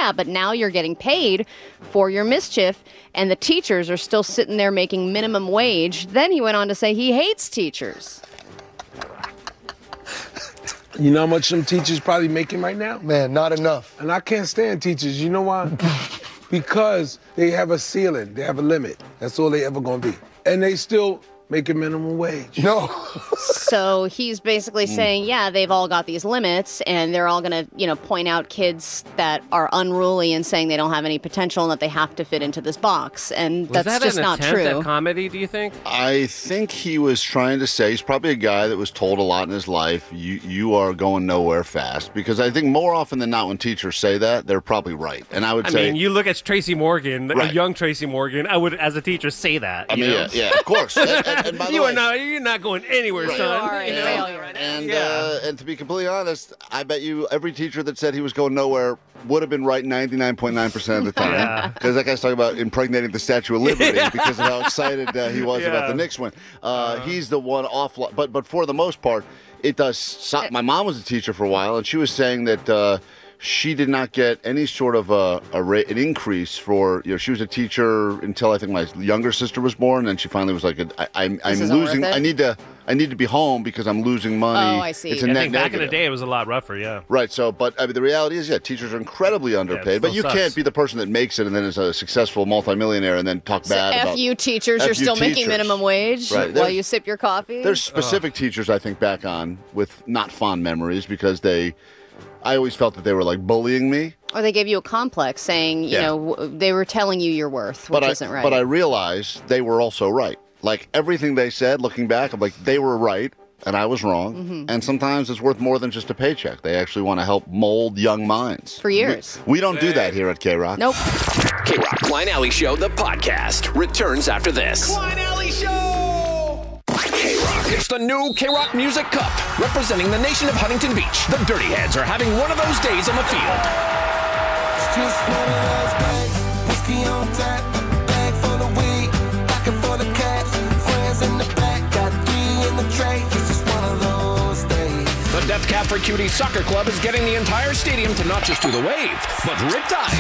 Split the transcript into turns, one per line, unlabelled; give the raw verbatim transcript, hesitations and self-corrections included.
yeah, but now you're getting paid for your mischief, and the teachers are still sitting there making minimum wage. Then he went on to say he hates teachers.
You know how much some teachers probably making right now?
Man, not enough.
And I can't stand teachers. You know why? Because they have a ceiling. They have a limit. That's all they ever gonna be. And they still making minimum wage.
No.
So he's basically saying, yeah, they've all got these limits, and they're all going to, you know, point out kids that are unruly and saying they don't have any potential and that they have to fit into this box. And
Was
that's
that
just
an
not
attempt
true.
at comedy, do you think?
I think he was trying to say, he's probably a guy that was told a lot in his life, you you are going nowhere fast. Because I think more often than not when teachers say that, they're probably right. And I would
I
say...
mean, you look at Tracy Morgan,
Right.
a young Tracy Morgan, I would, as a teacher, say that.
I
you
mean,
know?
yeah, yeah, of course. And, and, and by the
you
way,
are not, you're not going anywhere,
Right.
son.
You are a
You know?
failure.
And
Yeah.
uh, and to be completely honest, I bet you every teacher that said he was going nowhere would have been right ninety-nine point nine percent of the time.
Yeah.
Because that guy's talking about impregnating the Statue of Liberty because of how excited uh, he was about
Yeah.
the Knicks win. Uh, he's the one off. But but for the most part, it does. So, my mom was a teacher for a while, and she was saying that. Uh, She did not get any sort of a, a ra- an increase for, you know, she was a teacher until I think my younger sister was born, and then she finally was like, I, I'm, I'm
isn't
losing,
worth it?
I need to, I need to be home because I'm losing money.
Oh, I see.
It's a
I
net
think back in the
negative.
day, it was a lot rougher, yeah.
Right. So, but I mean, the reality is, yeah, teachers are incredibly underpaid. but
still
you
sucks.
can't be the person that makes it and then is a successful multimillionaire and then talk
So
bad
F
about.
you teachers,
F
you're
you
still making
teachers.
minimum wage
Right.
while
There's-
you sip your coffee?
There's specific teachers I think back on with not fond memories because they, I always felt that they were like bullying me.
Or they gave you a complex saying, you
Yeah.
know, w- they were telling you your worth, which
But I,
isn't right.
but I realized they were also right. Like everything they said, looking back, I'm like they were right and I was wrong.
Mm-hmm.
And sometimes it's worth more than just a paycheck. They actually want to help mold young minds.
For years.
We, we don't do that here at K-Rock.
Nope.
K-Rock Klein Alley Show, the podcast, returns after this.
Klein Alley Show!
K-Rock. It's the new K-Rock Music Cup. Representing the nation of Huntington Beach, the Dirty Heads are having one of those days on the field.
It's just one of those days. Whiskey on tap, bag full of weed, pocket full of cash, friends in the back, got three in the tray. It's just one of those days.
The Death Cab for Cuties Soccer Club is getting the entire stadium to not just do the wave, but rip dive.